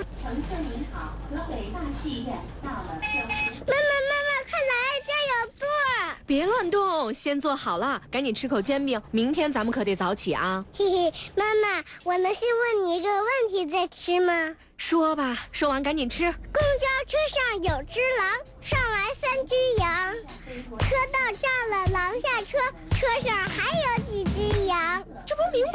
乘客您好，河北大戏院到了消息。 妈妈，快来，这儿有座。 别乱动，先坐好了，赶紧吃口煎饼，明天咱们可得早起啊。 嘿嘿，妈妈，我能先问你一个问题再吃吗？ 说吧，说完赶紧吃。 公交车上有只狼，上来3只羊，车到站了，狼下车，车上还有